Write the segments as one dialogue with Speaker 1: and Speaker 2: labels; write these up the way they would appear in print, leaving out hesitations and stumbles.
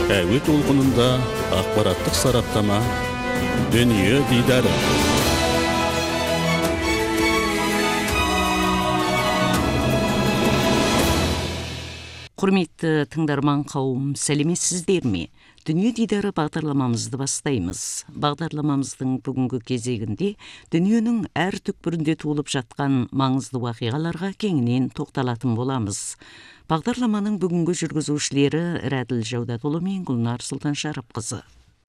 Speaker 1: Әуе толқынында ақпараттық сараптама, дүние дидары.
Speaker 2: Құрметті тыңдарман қауым, сәлеметсіздер ме? Дүние дидары бағдарламамызды бастаймыз. Бағдарламамыздың бүгінгі кезегінде дүниенің әр түкпірінде туылып жатқан маңызды уақиғаларға кеңінен тоқталатын боламыз. Бағдарламаның бүгінгі жүргізушілері Рәділ Жаудатұлы мен Гүлнар Сұлтаншарапқызы.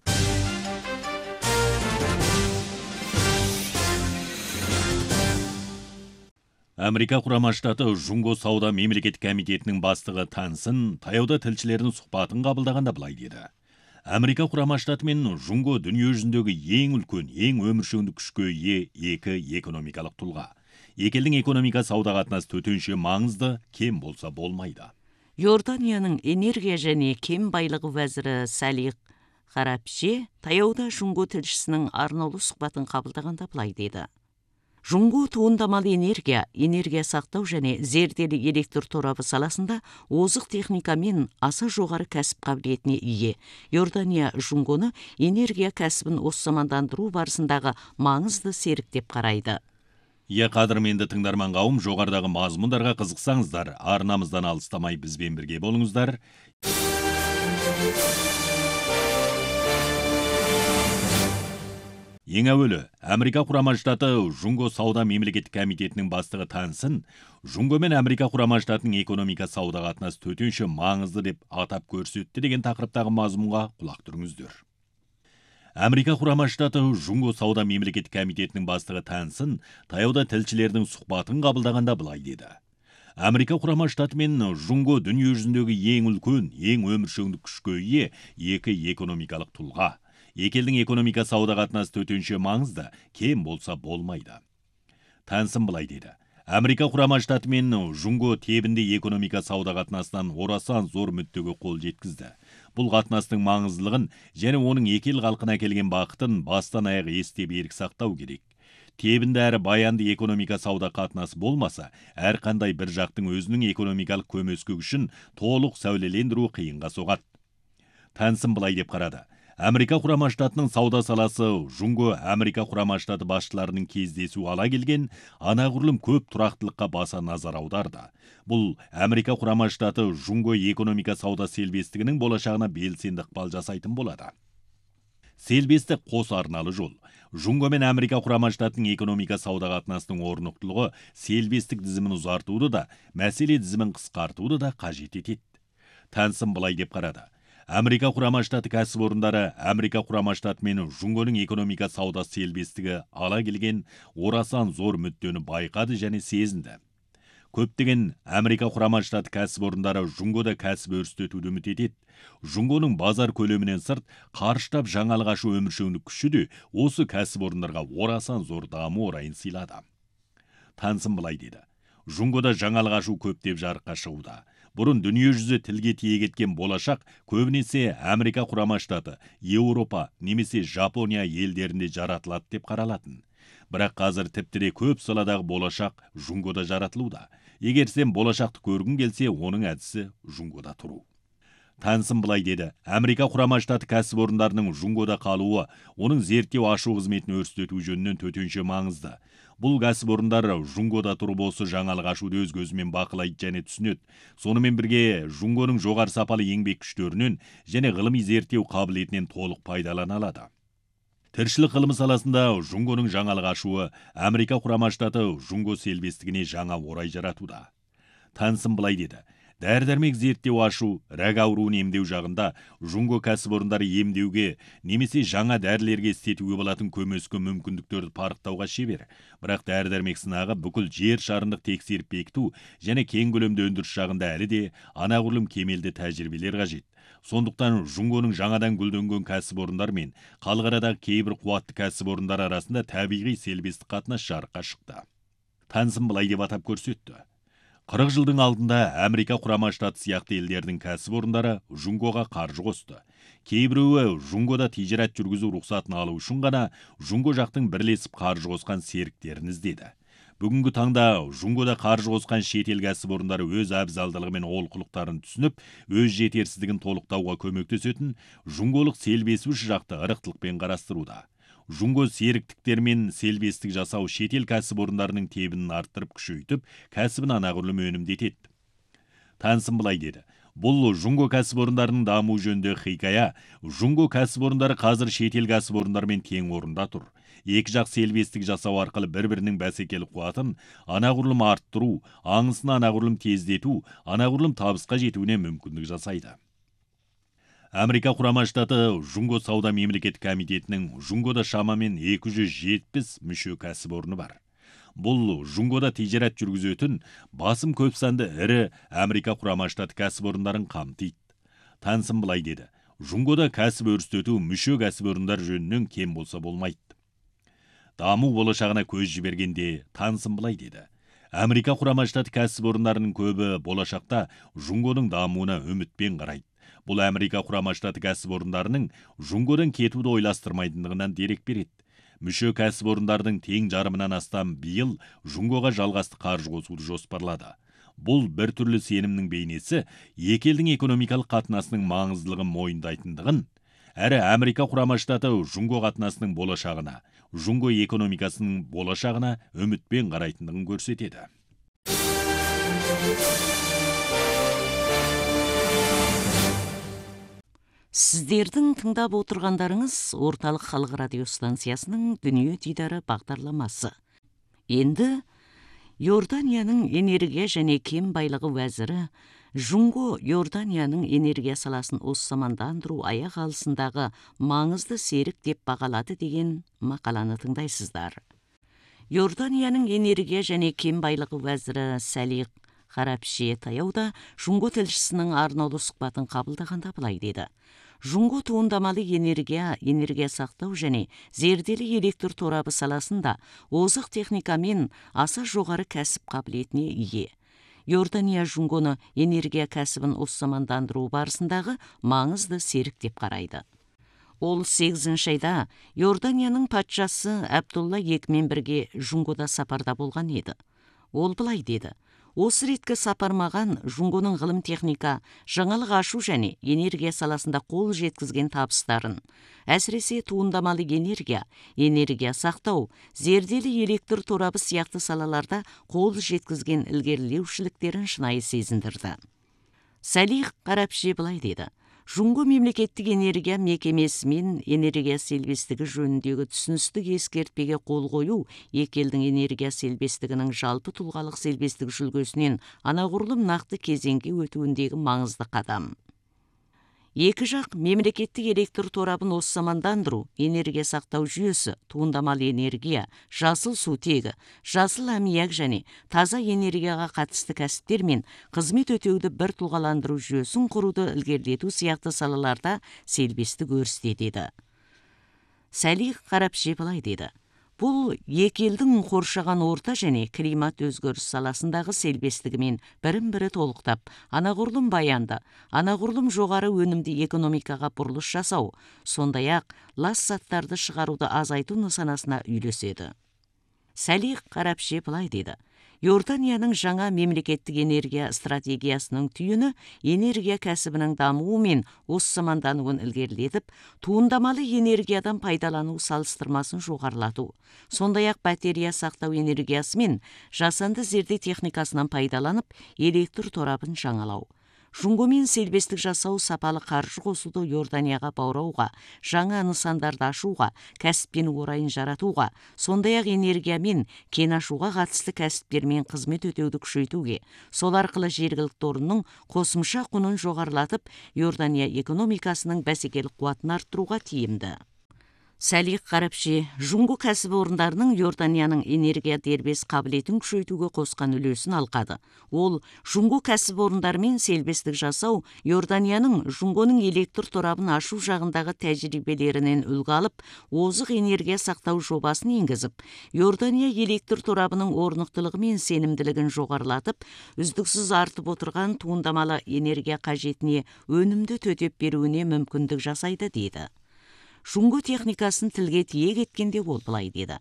Speaker 3: Америка құрама штаты Жунго сауда мемлекеттік комитетінің бастығы Тансын таяуда тілшілердің сұхбатын қабылдағанда былай деді. Америка құрама штаты мен Жунго дүние жүзіндегі ең үлкен, ең өміршеңді күшке ие екі экономикалық тұлға. Екі елдің экономика сауда қатынасы төтенше маңызды, кем болса болмайды.
Speaker 2: Иорданияның энергия және кен байлығы вәзірі Салих Харапше таяуда Жунго тілшісінің арнаулы сұхбатын қабылдағанда былай деді. Жунго туындамалы энергия сақтау және зерделі электр торабы саласында озық техника мен аса жоғары кәсіп қабілетіне ие. Иордания Жунгоны энергия кәсібін осамандандыру барысындағы маңызды серік деп қарайды.
Speaker 3: Қадірменді тыңдарман қауым, жоғарыдағы мазмұндарға қызықсаңыздар, арнамыздан алыстамай бізбен бірге болыңыздар. Ең әуелі, Америка құрама штаты Жунго сауда мемлекеттік комитетінің бастығы Тансын, Жунго мен Америка құрама штатының экономика сауда қатынасы төтенше маңызды деп атап көрсетті деген тақырыптағы мазмұнға құлақ түріңіздер. Америка құрама штаты Жунго сауда мемлекеттік комитетінің бастығы Тансын таяуда тілшілердің сұхбатын қабылдағанда былай деді. Америка құрама штаты мен Жунго дүние жүзіндегі ең үлкен, ең өміршеңді күшке ие екі экономикалық тұлға. Екі елдің экономика сауда қатынасы төтенше маңызды, кем болса болмайды. Тансын былай деді. Америка құрама штаты мен Жунго тебінде экономика сауда қатынасынан орасан зор мүддеге қол жеткізді. Бұл қатынастың маңыздылығын және оның екі ел халқына келген бақытын бастан аяқ есте берік сақтау керек. Тебінді әрі баянды экономика сауда қатынасы болмаса, әрқандай бір жақтың өзінің экономикалық көмескі үшін толық сәулелендіру қиынға соғады. Тансын былай деп қарады. Америка құрама штатының сауда саласы Жунго Америка құрама штаты басшыларының кездесу ала келген анағұрлым көп тұрақтылыққа баса назар аударды. Бұл Америка құрама штаты Жунго экономика сауда селбестігінің болашағына белсенді ықпал жасайтын болады. Селбестік қос арналы жол. Жунго мен Америка құрама штатының экономика сауда қатынасының орнықтылығы селбестік тізімін ұзартуды да, мәселе тізімін қысқартуды да қажет етеді. Тансын былай деп қарады. Америка құрама штаты кәсіпорындары Америка құрама штаты мен Жунгоның экономика сауда селбестігі ала келген орасан зор мүддені байқады және сезінді. Көптеген Америка құрама штаты кәсіпорындары Жунгода кәсіп өрістетуді үміт етеді. Жунгоның базар көлемінен сырт қарыштап жаңалық ашу өміршеңдік күші де осы кәсіпорындарға орасан зор даму орайын сыйлады. Тансын былай деді. Жунгода жаңалық ашу көптеп жарыққа шығуда. Бұрын дүние жүзі тілге тиек еткен болашақ көбінесе Америка құрама штаты, Еуропа немесе Жапония елдерінде жаратылады деп қаралатын. Бірақ қазір тіпті көп саладағы болашақ Жунгода жаратылуда. Егер сен болашақты көргің келсе, оның әдісі Жунгода тұру. Тансын былай деді. Америка құрама штаты кәсіпорындарының Жунгода қалуы, оның зерттеу ашу қызметін өрістету жөнінен төтенше маңызды. Бұл кәсіпорындар Жунгода тұрып осы жаңалық ашуды өз көзімен бақылайды және түсінеді. Сонымен бірге Жунгоның жоғары сапалы еңбек күштерінен және ғылыми зерттеу қабілетінен толық пайдалана алады. Тіршілік ғылымы саласында Жунгоның жаңалық ашуы Америка құрама штаты Жунго селбестігіне жаңа орай жаратуда. Тансын былай деді. Дәрі-дәрмек зерттеу ашу, рак ауруын емдеу жағында Жунго кәсіпорындары емдеуге немесе жаңа дәрілерге істетуге болатын көмескі мүмкіндіктерді парықтауға шебер. Бірақ дәрі-дәрмек сынағы бүкіл жер шарындық тексеріп бекіту және кең көлемді өндіріс жағында әлі де анағұрлым кемелді тәжірибелер қажет. Сондықтан Жунгоның жаңадан гүлденген кәсіпорындар мен қалғарадағы кейбір қуатты кәсіпорындар арасында табиғи селбестік қатынас жарыққа шықты. Тансын былай деп атап көрсетті. 40 жылдың алдында Америка құрама штаты сияқты елдердің кәсіпорындары Жунгоға қаржы қосты. Кейбіреуі Жунгода тижарат жүргізу рұқсатын алу үшін ғана Жунго жақтың бірлесіп қаржы қосқан серіктерін іздеді. Бүгінгі таңда Жунгода қаржы қосқан шетел кәсіпорындары өз абзалдылығы мен олқылықтарын түсініп, өз жетерсіздігін толықтауға көмектесетін жунголық селбесуші жақты ырықтылықпен қарастыруда. Жунго серіктіктер мен селбестік жасау шетел кәсіпорындарының тебінін арттырып күшейтіп, кәсібін анағұрлым өнімдетеді. Тансын былай деді. Бұл Жунго кәсіпорындарының даму жөнінде хикая. Жунго кәсіпорындары қазір шетел кәсіпорындармен тең орында тұр. Екі жақ селбестік жасау арқылы бір-бірінің бәсекелік қуатын анағұрлым арттыру, аңысын анағұрлым тездету, анағұрлым табысқа жетуіне мүмкіндік жасайды. Америка құрама штаты Жунго сауда мемлекеттік комитетінің Жунгода шамамен 270 мүше кәсіпорны бар. Бұл Жунгода тижарат жүргізетін басым көпсанды ірі Америка құрама штаты кәсіпорындарын қамтиды. Тансын былай деді. Жунгода кәсіп өрістету мүше кәсіпорындар жөнінен кем болса болмайды. Даму болашағына көз жібергенде Тансын былай деді. Америка құрама штаты кәсіпорындарының көбі болашақта Жунгоның дамуына үмітпен қарайды. Бұл Америка құрама штаты кәсіпорындарының Жунгодан кетуді ойластырмайтындығынан дерек береді. Мүше кәсіпорындардың тең жарымынан астам биыл Жунгоға жалғасты қаржы қосуды жоспарлады. Бұл бір түрлі сенімнің бейнесі екі елдің экономикалық қатынасының маңыздылығын мойындайтындығын, әрі Америка құрама штаты Жунго қатынасының болашағына, Жунго экономикасының болашағына үмітпен қарайтындығын көрсетеді.
Speaker 2: Сіздердің тыңдап отырғандарыңыз Орталық халық радио станциясының Дүние дидары бағдарламасы. Енді Иорданияның энергия және кен байлығы вәзірі Жунго Иорданияның энергия саласын осамандандыру аяқ алысындағы маңызды серік деп бағалады деген мақаланы тыңдайсыздар. Иорданияның энергия және кен байлығы вәзірі Салих Харапши таяуда Жунго тілшісінің арнаулы сұхбатын қабылдағанда былай деді. Жунго туындамалы энергия сақтау және зерделі электр торабы саласында озық техникамен аса жоғары кәсіп қабілетіне ие. Иордания Жунгоны энергия кәсібін осамандандыру барысындағы маңызды серік деп қарайды. Ол 8-ші айда Иорданияның патшасы Абдулла екімен бірге Жунгода сапарда болған еді. Ол былай деді. Осы реткі сапар маған Жунгоның ғылым техника, жаңалық ашу және энергия саласында қол жеткізген табыстарын, әсіресе туындамалы энергия сақтау, зерделі электр торабы сияқты салаларда қол жеткізген ілгерілеушіліктерін шынайы сезіндірді. Салих Харапши былай деді. Жунго мемлекеттік энергия мекемесімен энергия селбестігі жөніндегі түсіністік ескертпеге қол қою екі елдің энергия селбестігінің жалпы тұлғалық селбестік жүлгесінен анағұрлым нақты кезеңге өтуіндегі маңызды қадам. Екі жақ мемлекеттік электр торабын осамандандыру, энергия сақтау жүйесі, туындамалы энергия, жасыл сутегі, жасыл аммиак және таза энергияға қатысты кәсіптер мен қызмет өтеуді бір тұлғаландыру жүйесін құруды ілгерілету сияқты салаларда селбестік өрістетеді. Салих Харапши былай деді. Бұл екі елдің қоршаған орта және климат өзгеріс саласындағы селбестігімен бірін-бірі толықтап, анағұрлым баянды, анағұрлым жоғары өнімді экономикаға бұрылыс жасау, сондай-ақ лас заттарды шығаруды азайту нысанасына үйлеседі. Салих Харапши былай деді. Иорданияның жаңа мемлекеттік энергия стратегиясының түйіні энергия кәсібінің дамуы мен осамандануын ілгерілетіп, туындамалы энергиядан пайдалану салыстырмасын жоғарылату, сондай-ақ батарея сақтау энергиясы мен жасанды зерде техникасынан пайдаланып, электр торабын жаңалау. Жунгомен селбестік жасау сапалы қаржы қосуды Иорданияға баурауға, жаңа нысандарды ашуға, кәсіппен орайын жаратуға, сондай-ақ энергиямен кен ашуға қатысты кәсіптермен қызмет өтеуді күшейтуге, сол арқылы жергілікті орынның қосымша құнын жоғарылатып, Иордания экономикасының бәсекелік қуатын арттыруға тиімді. Салих Харапши Жунго кәсіпорындарының Иорданияның энергия дербес қабілетін күшейтуге қосқан үлесін алқады. Ол Жунго кәсіпорындарымен селбестік жасау Иорданияның Жунгоның электр торабын ашу жағындағы тәжірибелерінен үлгі алып, озық энергия сақтау жобасын енгізіп, Иордания электр торабының орнықтылығы мен сенімділігін жоғарылатып, үздіксіз артып отырған туындамалы энергия қажетіне өнімді төтеп беруіне мүмкіндік жасайды дейді. Жунго техникасын тілге тиек еткенде ол былай деді.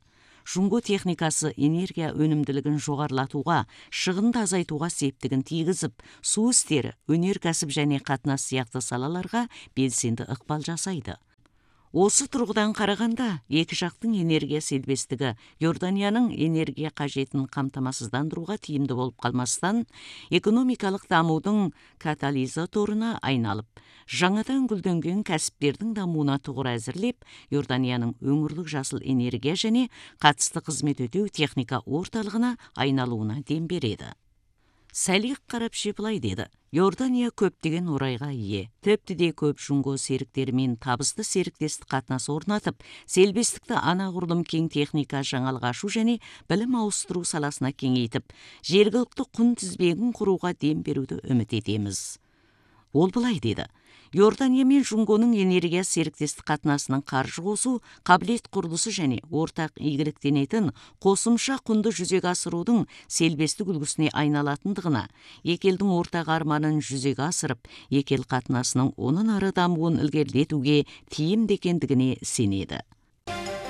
Speaker 2: жунго техникасы энергия өнімділігін жоғарлатуға, шығынды азайтуға септігін тигізіп, су істері, өнеркәсіп және қатынас сияқты салаларға белсенді ықпал жасайды. Осы тұрғыдан қарағанда, екі жақтың энергия селбестігі Иорданияның энергия қажетін қамтамасыздандыруға тиімді болып қалмастан, экономикалық дамудың катализаторына айналып, жаңадан гүлденген кәсіптердің дамуына тұғыр әзірлеп, Иорданияның өңірлік жасыл энергия және қатысты қызмет өтеу техника орталығына айналуына дем береді. Салих Қарапши былай деді: Иордания көптеген орайға ие. Тіпті де көп жунго серіктерімен табысты серіктестік қатынас орнатып, селбестікті анағұрлым кең техника жаңалық ашу және білім ауыстыру саласына кеңейтіп, жергілікті құн тізбегін құруға дем беруді үміт етеміз. Ол былай деді: Иордания мен жунгоның энергия серіктестік қатынасының қаржы қосу, қабілет құрылысы және ортақ игіліктенетін қосымша құнды жүзеге асырудың селбестік үлгісіне айналатындығына, екі елдің ортақ арманын жүзеге асырып, екі ел қатынасының онын ары дамуын ілгерілетуге тиімді екендігіне сенеді.